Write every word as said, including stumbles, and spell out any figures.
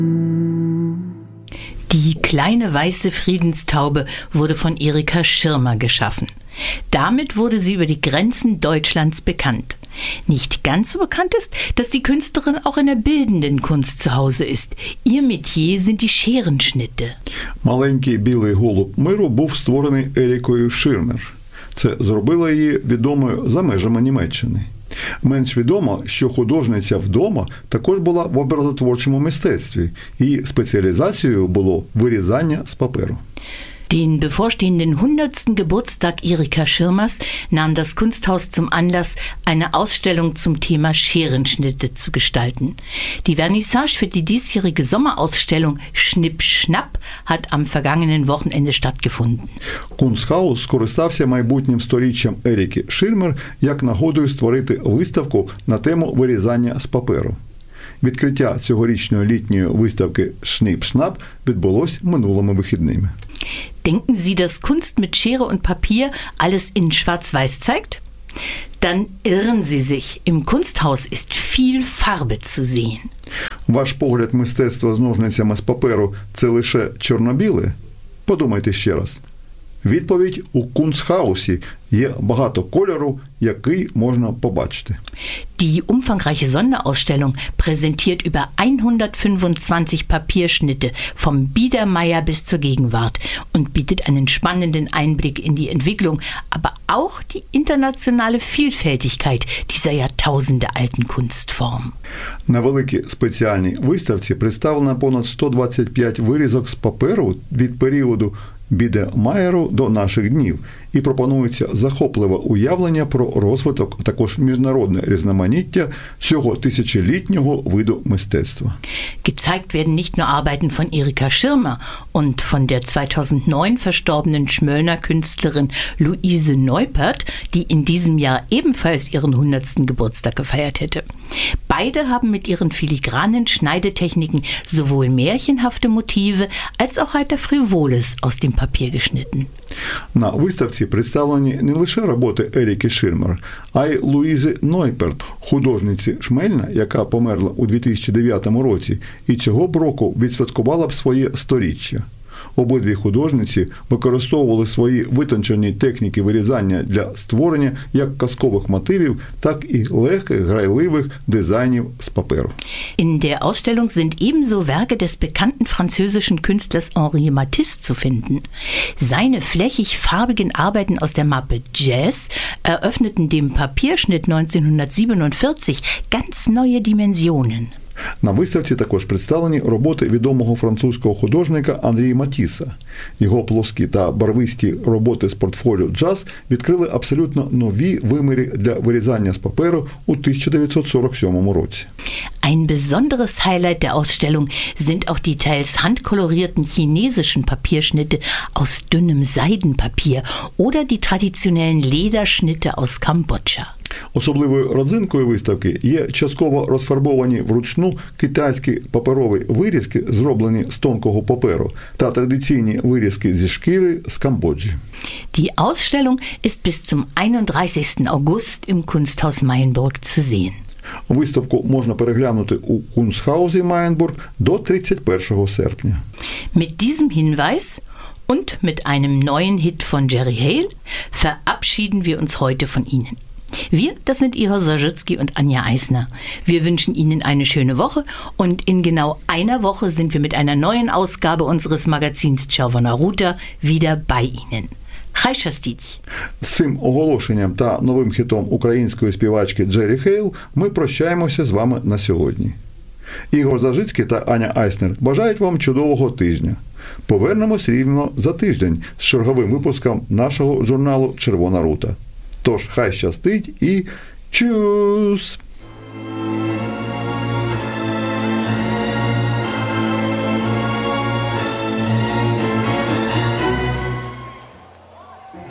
Die kleine weiße Friedenstaube wurde von Erika Schirmer geschaffen. Damit wurde sie über die Grenzen Deutschlands bekannt. Nicht ganz so bekannt ist, dass die Künstlerin auch in der bildenden Kunst zu Hause ist. Ihr Metier sind die Scherenschnitte. Маленький білий голуб миру був створений Ерікою Ширмер. Це зробило її відомою за межами Німеччини. Менш відомо, що художниця вдома також була в образотворчому мистецтві. Її спеціалізацією було вирізання з паперу. Den bevorstehenden hundertsten Geburtstag Erika Schirmers nahm das Kunsthaus zum Anlass, eine Ausstellung zum Thema Scherenschnitte zu gestalten. Die Vernissage für die diesjährige Sommerausstellung Schnipp Schnapp hat am vergangenen Wochenende stattgefunden. Kunsthaus скористався майбутнім сторіччям Еріки Ширмер як нагодою створити виставку на тему вирізання з паперу. Відкриття цьогорічної літньої виставки «Schnipp-Schnapp» відбулось минулими вихідними. Denken Sie, dass Kunst mit Schere und Papier alles in Schwarz-Weiß zeigt? Dann irren Sie sich. Im Kunsthaus ist viel Farbe zu sehen. Ваш погляд мистецтва з ножницями з паперу – це лише чорно-біле? Подумайте ще раз. Відповідь – у Kunsthausі є багато кольору, який можна побачити. Die umfangreiche Sonderausstellung präsentiert über hundertfünfundzwanzig Papierschnitte vom Biedermeier bis zur Gegenwart und bietet einen spannenden Einblick in die Entwicklung, aber auch die internationale Vielfältigkeit dieser jahrtausendealten Kunstform. На великій спеціальній виставці представлено понад сто двадцять п'ять вирізок з паперу від періоду Бідемаєру до наших днів і пропонується захопливе уявлення про розвиток, а також міжнародне різноманіття цього тисячолітнього виду мистецтва. Gezeigt werden nicht nur Arbeiten von Erika Schirmer und von der zweitausendneun verstorbenen Schmöllner Künstlerin Luise Neupert, die in diesem Jahr ebenfalls ihren hundertsten Geburtstag gefeiert hätte. Beide haben mit ihren filigranen Schneidetechniken sowohl märchenhafte Motive als auch heiter Frivoles aus dem Papier geschnitten. На виставці представлені не лише роботи Еріки Ширмер, а й Луїзи Нойперт, художниці Шмельна, яка померла у дві тисячі дев'ятому році і цього б року відсвяткувала б своє сторіччя. Обидві художниці використовували свої витончені техніки вирізання для створення як казкових мотивів, так і легких, грайливих дизайнів з паперу. In der Ausstellung sind ebenso Werke des bekannten französischen Künstlers Henri Matisse zu finden. Seine flächig-farbigen Arbeiten aus der Mappe Jazz eröffneten dem Papierschnitt neunzehnhundertsiebenundvierzig ganz neue Dimensionen. На виставці також представлені роботи відомого французького художника Анрі Матіса. Його плоскі та барвисті роботи з портфоліо «Джаз» відкрили абсолютно нові виміри для вирізання з паперу у тисяча дев'ятсот сорок сьомому році. Ein besonderes Highlight der Ausstellung sind auch die teils handkolorierten chinesischen Papierschnitte aus dünnem Seidenpapier oder die traditionellen Lederschnitte aus Kambodscha. Особливою родзинкою виставки є частково розфарбовані вручну китайські паперові вирізки, зроблені з тонкого паперу, та традиційні вирізки зі шкіри з Камбоджі. Die Ausstellung ist bis zum einunddreißigsten August im Kunsthaus Meyenburg zu sehen. Виставку можна переглянути у Kunsthaus Meyenburg до тридцять першого серпня. Mit diesem Hinweis und mit einem neuen Hit von Jerry Hale verabschieden wir uns heute von Ihnen. Wir, das sind Ihrer Sarzycki und Anja Eisner. Wir wünschen Ihnen eine schöne Woche und in genau einer Woche sind wir mit einer neuen Ausgabe unseres Magazins Czerwona Ruta wieder bei Ihnen. Хай щастить! З цим оголошенням та новим хітом української співачки Джері Хейл ми прощаємося з вами на сьогодні. Ігор Заржицький та Аня Айснер бажають вам чудового тижня. Повернемось рівно за тиждень з черговим випуском нашого журналу «Червона рута». Тож, хай щастить і чус!